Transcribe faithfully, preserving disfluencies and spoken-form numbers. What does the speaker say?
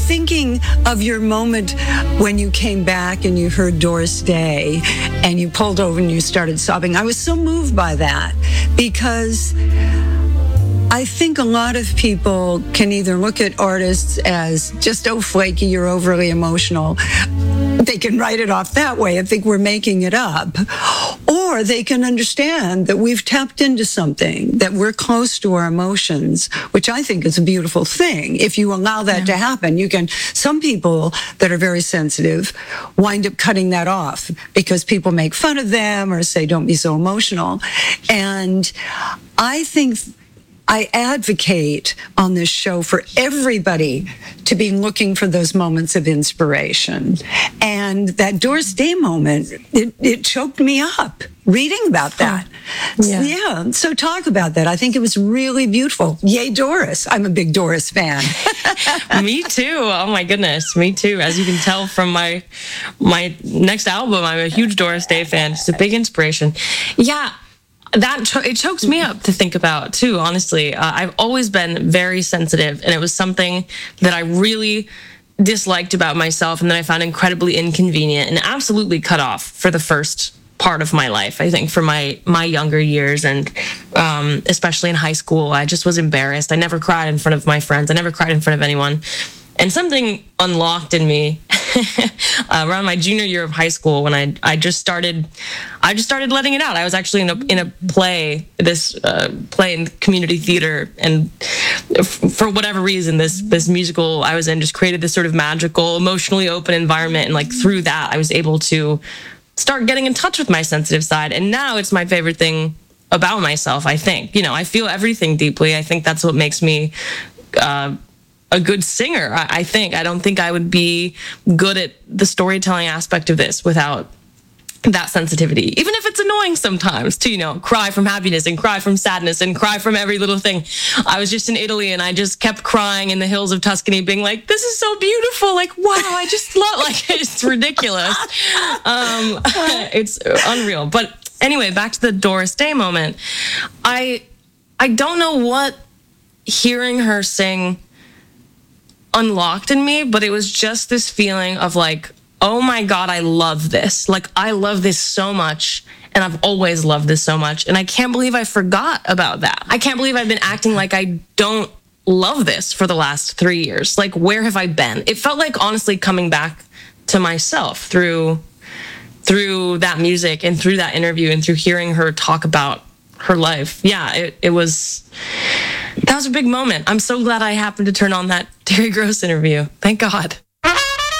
thinking of your moment when you came back and you heard Doris Day and you pulled over and you started sobbing. I was so moved by that because I think a lot of people can either look at artists as just, oh, flaky, you're overly emotional. They can write it off that way and think we're making it up. Or they can understand that we've tapped into something, that we're close to our emotions, which I think is a beautiful thing. If you allow that yeah. to happen, you can, some people that are very sensitive wind up cutting that off because people make fun of them or say, don't be so emotional. And I think I advocate on this show for everybody to be looking for those moments of inspiration. And that Doris Day moment, it, it choked me up reading about that. Oh, yeah. yeah. So talk about that. I think it was really beautiful. Yay, Doris. I'm a big Doris fan. Me too. Oh my goodness. Me too. As you can tell from my my next album, I'm a huge Doris Day fan. It's a big inspiration. Yeah. That cho- it chokes me up to think about too, honestly. Uh, I've always been very sensitive, and it was something that I really disliked about myself and that I found incredibly inconvenient and absolutely cut off for the first part of my life. I think for my my younger years, and um, especially in high school, I just was embarrassed. I never cried in front of my friends. I never cried in front of anyone. And something unlocked in me uh, around my junior year of high school when I I just started I just started letting it out. I was actually in a in a play, this uh, play in community theater, and f- for whatever reason, this this musical I was in just created this sort of magical, emotionally open environment, and like through that, I was able to start getting in touch with my sensitive side, and now it's my favorite thing about myself. I think, you know, I feel everything deeply. I think that's what makes me Uh, a good singer. I, I think. I don't think I would be good at the storytelling aspect of this without that sensitivity, even if it's annoying sometimes to, you know, cry from happiness and cry from sadness and cry from every little thing. I was just in Italy and I just kept crying in the hills of Tuscany, being like, this is so beautiful. Like, wow, I just love, like, it's ridiculous. Um, it's unreal. But anyway, back to the Doris Day moment. I, I don't know what hearing her sing unlocked in me, but it was just this feeling of like, oh my God, I love this. Like, I love this so much, and I've always loved this so much, and I can't believe I forgot about that. I can't believe I've been acting like I don't love this for the last three years. Like, where have I been? It felt like, honestly, coming back to myself through through that music and through that interview and through hearing her talk about her life. Yeah, it, it was... That was a big moment. I'm so glad I happened to turn on that Terry Gross interview. Thank God.